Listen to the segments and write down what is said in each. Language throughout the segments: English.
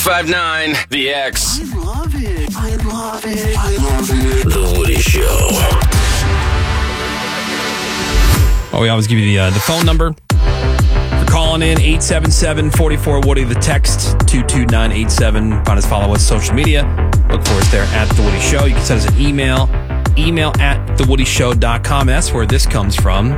1059 The X. I love it. I love it. I love it. The Woody Show. Oh, we always give you the phone number. For calling in, 877-44-WOODY. The text, 22987. Find us, follow us, social media. Look for us there at The Woody Show. You can send us an email at thewoodyshow.com. That's where this comes from.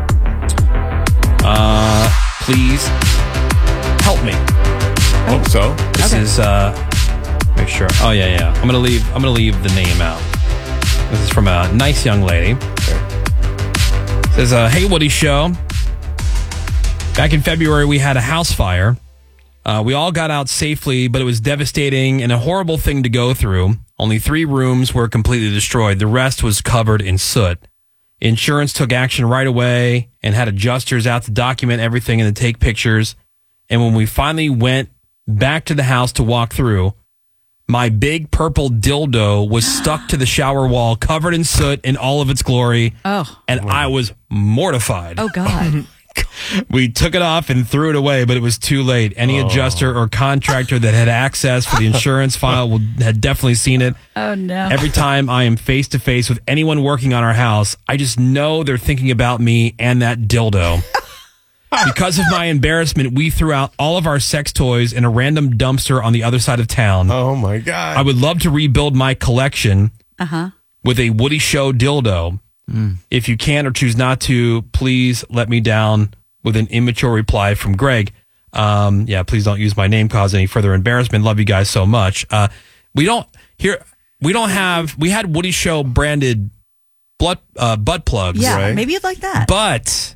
Please help me. Hope so. This is, make sure. Oh, yeah. I'm gonna leave the name out. This is from a nice young lady. It says, hey, Woody Show. Back in February, we had a house fire. We all got out safely, but it was devastating and a horrible thing to go through. Only 3 rooms were completely destroyed. The rest was covered in soot. Insurance took action right away and had adjusters out to document everything and to take pictures. And when we finally went back to the house to walk through, my big purple dildo was stuck to the shower wall, covered in soot in all of its glory. Oh. And I was mortified. Oh, God. We took it off and threw it away, but it was too late. Any adjuster or contractor that had access for the insurance file had definitely seen it. Oh, no. Every time I am face to face with anyone working on our house, I just know they're thinking about me and that dildo. Because of my embarrassment, we threw out all of our sex toys in a random dumpster on the other side of town. Oh, my God. I would love to rebuild my collection with a Woody Show dildo. If you can or choose not to, please let me down, with an immature reply from Greg. Please don't use my name, cause any further embarrassment. Love you guys so much. We had Woody Show branded butt plugs. Yeah, right? maybe you'd like that. But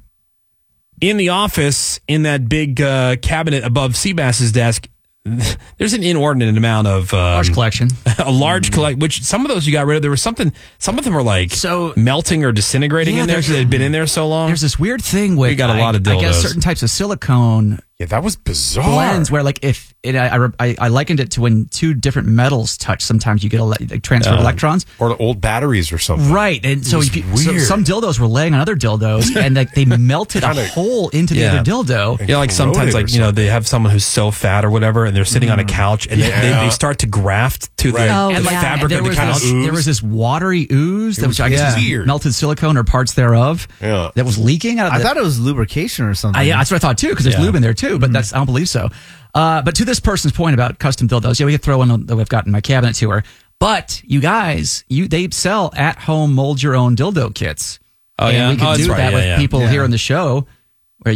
in the office, in that big cabinet above Seabass's desk, there's an inordinate amount of large collection. A large collect, which some of those you got rid of. There was something. Some of them are like melting or disintegrating in there because they had been in there so long. There's this weird thing with we got a lot of dildos. I guess certain types of silicone. Yeah, that was bizarre. Blends where, like, if it, I likened it to when 2 different metals touch. Sometimes you get a transfer of electrons, or old batteries or something. right? And so, so weird. some dildos were laying on other dildos, and like they melted a hole into the other dildo. Yeah, like sometimes, like they have someone who's so fat or whatever, and they're sitting on a couch, and they start to graft to the fabric of the couch. There was this watery ooze that was, I guess, weird. melted silicone or parts thereof that was leaking out of I thought it was lubrication or something. yeah, that's what I thought too, because there's lube in there too. But I don't believe so. But to this person's point about custom dildos, we could throw one that we've got in my cabinet to her. But you guys, they sell at home mold your own dildo kits. Oh, and yeah, we could do that with people here on the show. Where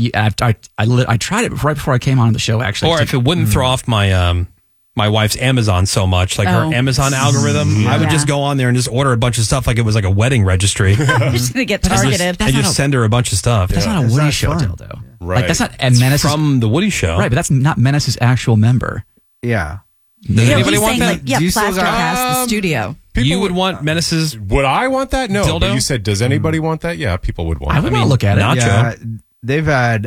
I tried it right before I came on the show, actually. Or if it wouldn't throw off my my wife's Amazon so much, like her Amazon algorithm, I would just go on there and just order a bunch of stuff like it was like a wedding registry. You're just going to get targeted. And just send her a bunch of stuff. That's not a Woody Show dildo. Right. Like, that's not Menace's, from the Woody Show. Right, but that's not Menace's actual member. Yeah. Does anybody want that? Like, Plaster Cast, the studio. You would want Menace's. Would I want that? No. Dildo? But you said, does anybody want that? Yeah, people would want I it. would not look at it. Nacho. Yeah, they've had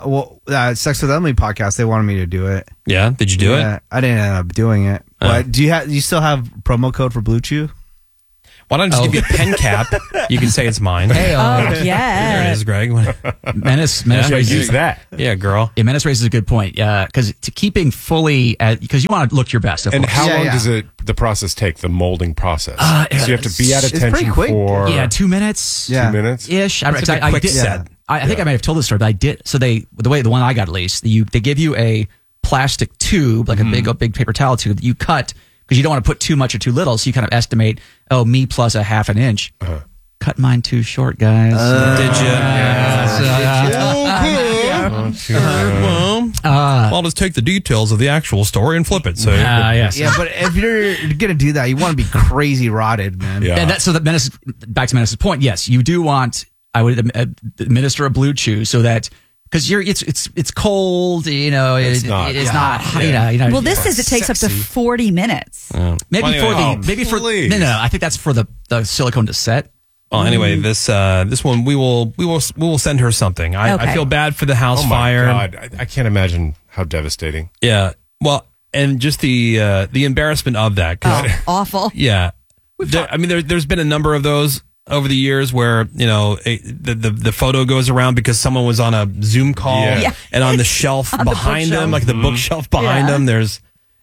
Sex with Emily podcast. They wanted me to do it. Yeah, did you do it? I didn't end up doing it. But do you still have promo code for Blue Chew? Why don't I just give you a pen cap? You can say it's mine. Hey, yeah. There it is, Greg. Menace Use that. Yeah, girl. Yeah, Menace raises a good point. Yeah, because keeping fully, because you want to look your best. Of And course. how long does the process take? The molding process. So you have to be at it's attention pretty quick. for 2 minutes. Yeah. 2 minutes. Ish. It's a quick set. I think I may have told this story, but I did. So the one I got at least, they give you a plastic tube, like a big paper towel tube that you cut because you don't want to put too much or too little. So you kind of estimate, me plus a half an inch. Cut mine too short, guys. Did you? I'll just take the details of the actual story and flip it. So yes. Yeah, but if you're gonna do that, you want to be crazy rotted, man. Yeah. And back to Menace's point. Yes, you do want. I would administer a Blue Chew so that. Because it's cold, It's not. It's not. Well, this says it takes up to 40 minutes. Maybe please. No. I think that's for the silicone to set. Well, anyway, this one we will send her something. I feel bad for the house fire. Oh my God, I can't imagine how devastating. Yeah. Well, and just the embarrassment of that. Awful. Yeah. There's been a number of those over the years where, the photo goes around because someone was on a Zoom call and on the shelf behind them, like the bookshelf behind them, there's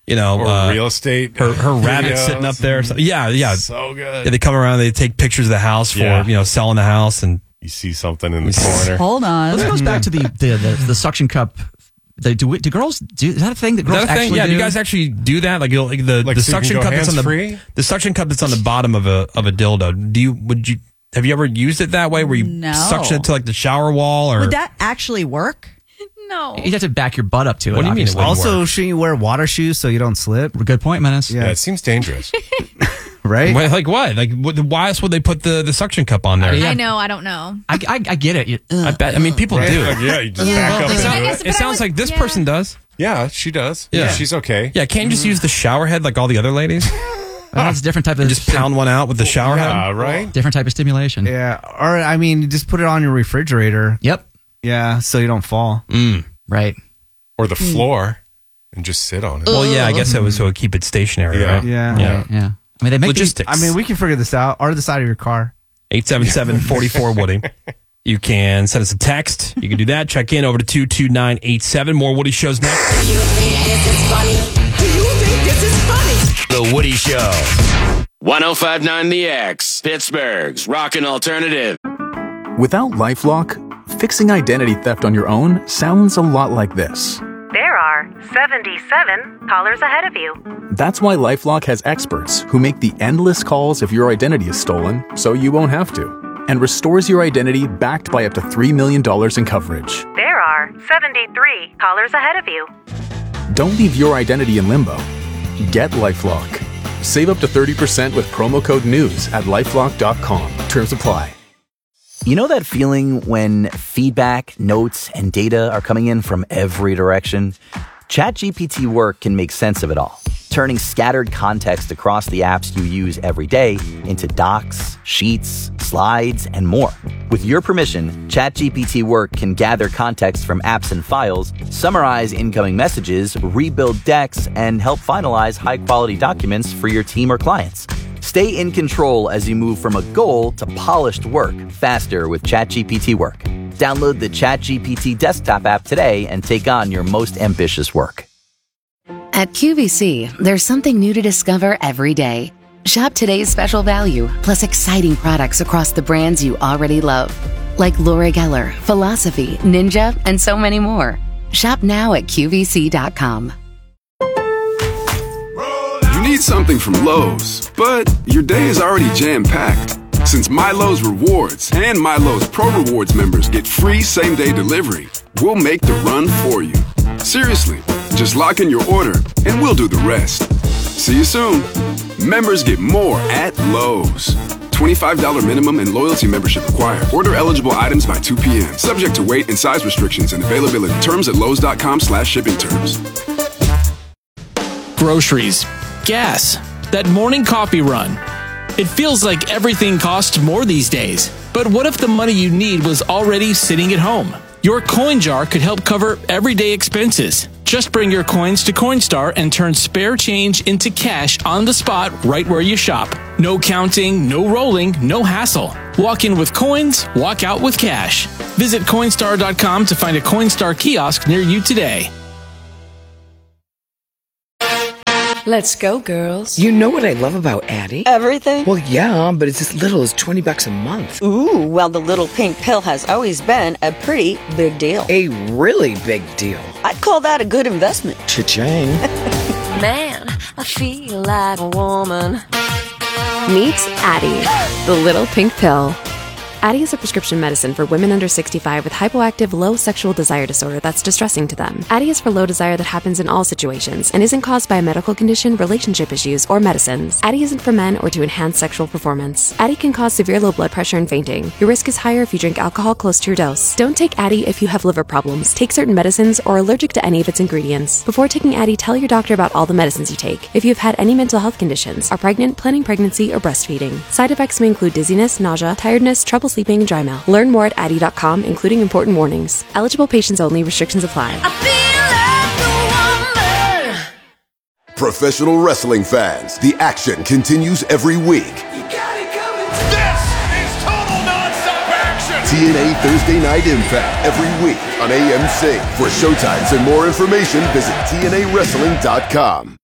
Or real estate. Her rabbit sitting up there. So, yeah. So good. Yeah, they come around, they take pictures of the house for, selling the house. And you see something in the corner. Hold on. This goes back to the suction cup. Do girls do? Is that a thing that girls actually do? Yeah, do you guys actually do that? Like the suction cup that's on the suction cup that's on the bottom of a dildo. Have you ever used it that way where you suction it to like the shower wall? Or would that actually work? No. You'd have to back your butt up to it. What do you mean? Also, shouldn't you wear water shoes so you don't slip? Good point, Menace. Yeah, it seems dangerous. Right? Like what? Like why else would they put the suction cup on there? I know. I don't know. I get it. I bet. I mean, people do. Yeah, you just back up and do It sounds like this person does. Yeah, she does. Yeah. She's okay. Yeah, can't you just use the shower head like all the other ladies? That's a different type of... Just pound one out with the shower head? Right? Different type of stimulation. Yeah. Or, I mean, you just put it on your refrigerator. Yep. Yeah, so you don't fall. Right. Or the floor and just sit on it. Well, yeah, I guess that was so keep it stationary, Yeah. right? Yeah. Yeah. I mean, they make logistics. I mean, we can figure this out. Or the side of your car. 877-44-WOODY. You can send us a text. You can do that. Check in over to 22987. More Woody shows next. Do you think this is funny? Do you think this is funny? The Woody Show. 105.9 The X, Pittsburgh's rockin' alternative. Without LifeLock, fixing identity theft on your own sounds a lot like this. There are 77 callers ahead of you. That's why LifeLock has experts who make the endless calls if your identity is stolen so you won't have to, and restores your identity backed by up to $3 million in coverage. There are 73 callers ahead of you. Don't leave your identity in limbo. Get LifeLock. Save up to 30% with promo code NEWS at LifeLock.com. Terms apply. You know that feeling when feedback, notes, and data are coming in from every direction? ChatGPT Work can make sense of it all, turning scattered context across the apps you use every day into docs, sheets, slides, and more. With your permission, ChatGPT Work can gather context from apps and files, summarize incoming messages, rebuild decks, and help finalize high-quality documents for your team or clients. Stay in control as you move from a goal to polished work faster with ChatGPT Work. Download the ChatGPT desktop app today and take on your most ambitious work. At QVC, there's something new to discover every day. Shop today's special value, plus exciting products across the brands you already love, like Laura Geller, Philosophy, Ninja, and so many more. Shop now at QVC.com. You need something from Lowe's, but your day is already jam-packed. Since MyLowe's Rewards and MyLowe's Pro Rewards members get free same-day delivery, we'll make the run for you. Seriously, just lock in your order and we'll do the rest. See you soon. Members get more at Lowe's. $25 minimum and loyalty membership required. Order eligible items by 2 p.m. Subject to weight and size restrictions and availability. Terms at lowes.com/shipping terms. Groceries, gas, that morning coffee run. It feels like everything costs more these days. But what if the money you need was already sitting at home? Your coin jar could help cover everyday expenses. Just bring your coins to Coinstar and turn spare change into cash on the spot right where you shop. No counting, no rolling, no hassle. Walk in with coins, walk out with cash. Visit Coinstar.com to find a Coinstar kiosk near you today. Let's go, girls. You know what I love about Addie? Everything? Well, yeah, but it's as little as $20 a month. Ooh, well, the little pink pill has always been a pretty big deal. A really big deal. I'd call that a good investment. Cha-ching. Man, I feel like a woman. Meet Addie, the little pink pill. Addie is a prescription medicine for women under 65 with hypoactive low sexual desire disorder that's distressing to them. Addie is for low desire that happens in all situations and isn't caused by a medical condition, relationship issues, or medicines. Addie isn't for men or to enhance sexual performance. Addie can cause severe low blood pressure and fainting. Your risk is higher if you drink alcohol close to your dose. Don't take Addie if you have liver problems, take certain medicines, or are allergic to any of its ingredients. Before taking Addie, tell your doctor about all the medicines you take. If you have had any mental health conditions, are pregnant, planning pregnancy, or breastfeeding. Side effects may include dizziness, nausea, tiredness, trouble sleeping, and dry mouth. Learn more at Addie.com, including important warnings. Eligible patients only. Restrictions apply. Professional wrestling fans, the action continues every week. This is total non-stop action. TNA Thursday Night Impact every week on AMC. For showtimes and more information, visit TNAWrestling.com.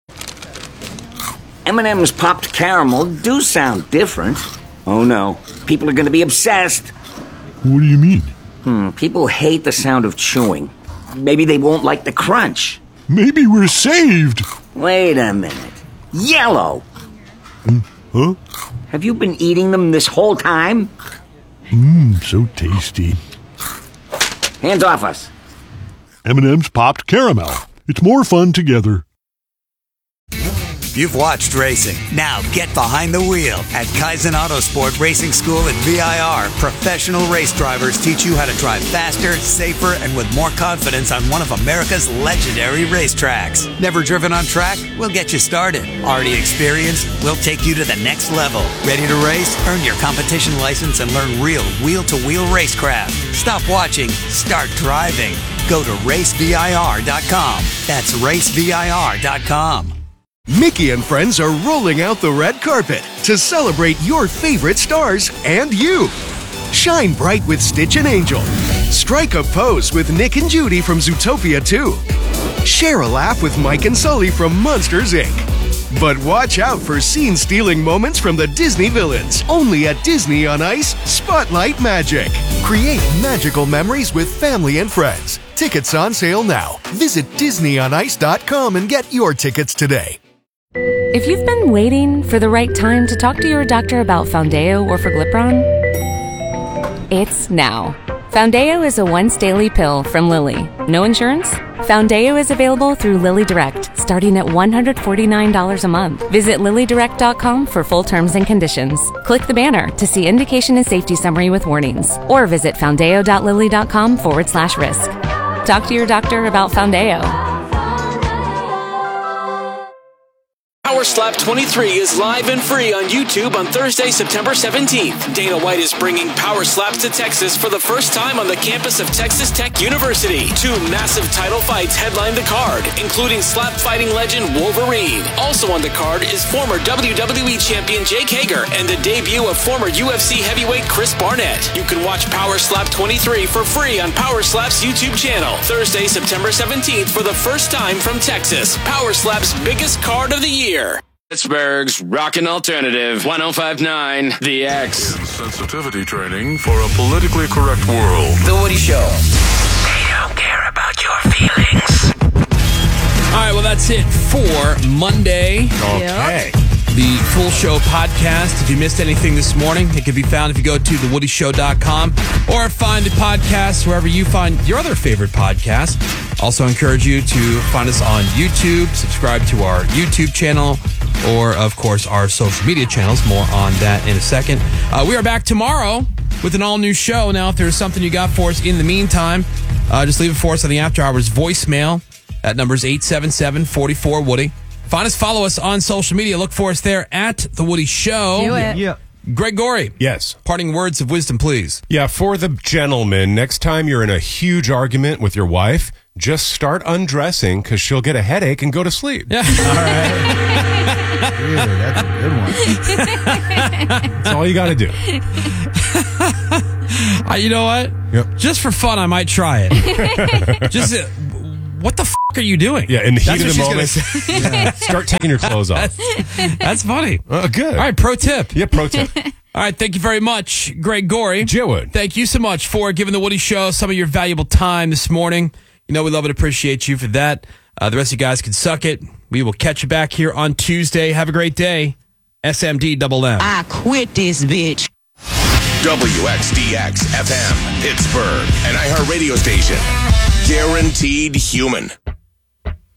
M&M's popped caramel do sound different. Oh no, people are going to be obsessed. What do you mean? People hate the sound of chewing. Maybe they won't like the crunch. Maybe we're saved. Wait a minute. Yellow! Huh? Have you been eating them this whole time? So tasty. Hands off us. M&M's popped caramel. It's more fun together. You've watched racing. Now get behind the wheel. At Kaizen Autosport Racing School at VIR, professional race drivers teach you how to drive faster, safer, and with more confidence on one of America's legendary racetracks. Never driven on track? We'll get you started. Already experienced? We'll take you to the next level. Ready to race? Earn your competition license and learn real wheel-to-wheel racecraft. Stop watching. Start driving. Go to racevir.com. That's racevir.com. Mickey and friends are rolling out the red carpet to celebrate your favorite stars and you. Shine bright with Stitch and Angel. Strike a pose with Nick and Judy from Zootopia 2. Share a laugh with Mike and Sully from Monsters, Inc. But watch out for scene-stealing moments from the Disney villains. Only at Disney on Ice Spotlight Magic. Create magical memories with family and friends. Tickets on sale now. Visit DisneyOnIce.com and get your tickets today. If you've been waiting for the right time to talk to your doctor about Foundeo or Forglipron, it's now. Foundeo is a once-daily pill from Lilly. No insurance? Foundeo is available through Lilly Direct, starting at $149 a month. Visit LillyDirect.com for full terms and conditions. Click the banner to see indication and safety summary with warnings, or visit foundeo.lilly.com/risk. Talk to your doctor about Foundeo. Power Slap 23 is live and free on YouTube on Thursday, September 17th. Dana White is bringing Power Slaps to Texas for the first time on the campus of Texas Tech University. 2 massive title fights headline the card, including slap fighting legend Wolverine. Also on the card is former WWE champion Jake Hager and the debut of former UFC heavyweight Chris Barnett. You can watch Power Slap 23 for free on Power Slap's YouTube channel. Thursday, September 17th for the first time from Texas. Power Slap's biggest card of the year. Pittsburgh's Rockin' Alternative 105.9 The X. Sensitivity training for a politically correct world. The Woody Show. They don't care about your feelings. All right, well, that's it for Monday. Okay. The full show podcast. If you missed anything this morning, it can be found if you go to thewoodyshow.com or find the podcast wherever you find your other favorite podcast. Also encourage you to find us on YouTube, subscribe to our YouTube channel, or, of course, our social media channels. More on that in a second. We are back tomorrow with an all-new show. Now, if there's something you got for us in the meantime, just leave it for us on the After Hours voicemail. That number is 877-44-WOODY. Find us, follow us on social media. Look for us there at The Woody Show. Do it. Yeah. Greg Gorey. Yes. Parting words of wisdom, please. Yeah, for the gentleman, next time you're in a huge argument with your wife, just start undressing because she'll get a headache and go to sleep. Yeah. All right. Dude, that's a good one. That's all you got to do. You know what? Yep. Just for fun, I might try it. Just what the f*** are you doing? Yeah, in the heat of the moment, Yeah. start taking your clothes off. That's funny. Good. All right, pro tip. Yeah, pro tip. All right, thank you very much, Greg Gorey. Joe Wood. Thank you so much for giving the Woody Show some of your valuable time this morning. You know we love and appreciate you for that. The rest of you guys can suck it. We will catch you back here on Tuesday. Have a great day. SMD-MM. I quit this bitch. WXDX FM, Pittsburgh, an iHeart radio station. Guaranteed human.